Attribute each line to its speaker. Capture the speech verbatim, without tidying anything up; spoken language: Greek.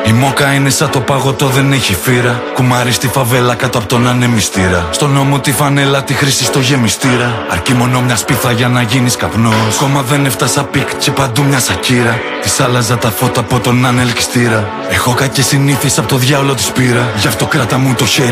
Speaker 1: Η μόκα είναι σαν το παγωτό, δεν έχει φύρα. Κουμάρι στη φαβέλα κάτω από τον ανεμιστήρα. Στον νόμο τη φανέλα τη χρήση στο γεμιστήρα. Αρκεί μόνο μια σπίθα για να γίνεις καπνός. Κόμμα δεν έφτασα πικ και παντού μια σακύρα. Της άλλαζα τα φώτα από τον ανελκυστήρα. Έχω κακές συνήθειες από το διάολο της πήρα. Γι' αυτό κράτα μου το χέρι.